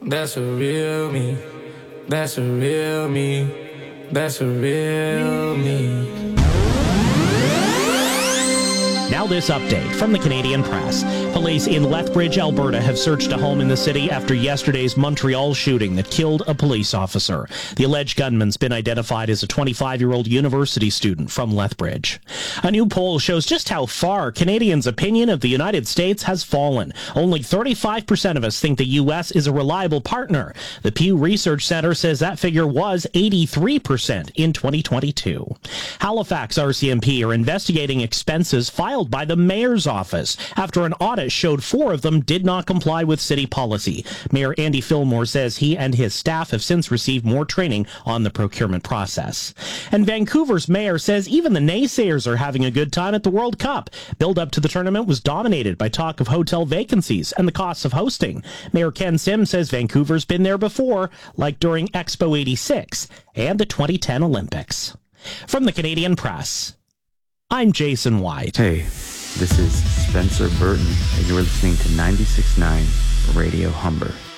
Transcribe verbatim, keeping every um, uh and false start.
That's a real me. That's a real me. That's a real me. Now this update from the Canadian Press. Police in Lethbridge, Alberta have searched a home in the city after yesterday's Montreal shooting that killed a police officer. The alleged gunman's been identified as a twenty-five-year-old university student from Lethbridge. A new poll shows just how far Canadians' opinion of the United States has fallen. Only thirty-five percent of us think the U S is a reliable partner. The Pew Research Center says that figure was eighty-three percent in twenty twenty-two. Halifax R C M P are investigating expenses filed by the mayor's office after an audit showed four of them did not comply with city policy. Mayor Andy Fillmore says he and his staff have since received more training on the procurement process. And Vancouver's mayor says even the naysayers are having a good time at the World Cup. Build-up to the tournament was dominated by talk of hotel vacancies and the costs of hosting. Mayor Ken Sim says Vancouver's been there before, like during Expo eighty-six and the twenty ten Olympics. From the Canadian Press, I'm Jason White. Hey, this is Spencer Burton, and you're listening to ninety-six point nine Radio Humber.